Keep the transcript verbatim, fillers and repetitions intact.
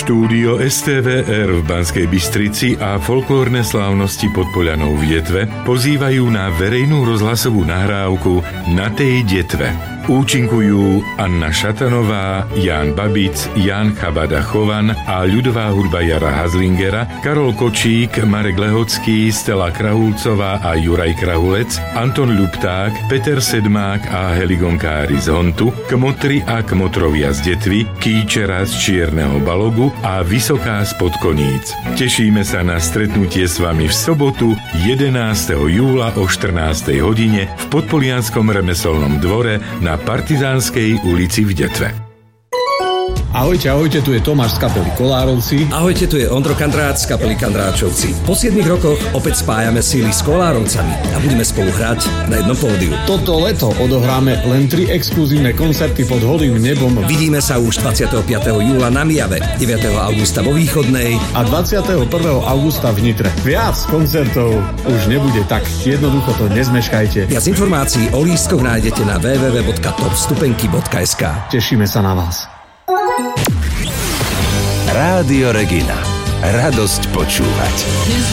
Štúdio es té vé er v Banskej Bystrici a folklórne slávnosti pod Poľanou v Detve pozývajú na verejnú rozhlasovú nahrávku Na tej detve. Účinkujú Anna Šatanová, Ján Babic, Ján Chabada-Chovan a ľudová hudba Jara Hazlingera, Karol Kočík, Marek Lehocký, Stella Krahulcová a Juraj Krahulec, Anton Ľupták, Peter Sedmák a Heligon Kári z Hontu, Kmotri a Kmotrovia z Detvy, Kýčera z Čierneho Balogu a Vysoká z Podkoníc. Tešíme sa na stretnutie s vami v sobotu jedenásteho júla o štrnástej hodine v Podpolianskom remeselnom dvore na Partizánskej ulici v Detve. Ahojte, ahojte, tu je Tomáš z kapely Kolárovci. Ahojte, tu je Ondro Kandrát z kapely Kandráčovci. Po siedmich rokoch opäť spájame síly s Kolárovcami a budeme spolu hrať na jednom pódiu. Toto leto odohráme len tri exkluzívne koncerty pod holým nebom. Vidíme sa už dvadsiateho piateho júla na Mijave, deviateho augusta vo Východnej a dvadsiateho prvého augusta v Nitre. Viac koncertov už nebude, tak jednoducho to nezmeškajte. Viac informácií o lístkoch nájdete na w w w bodka top stupenky bodka es ká. Tešíme sa na vás. Rádio Regina. Radosť počúvať.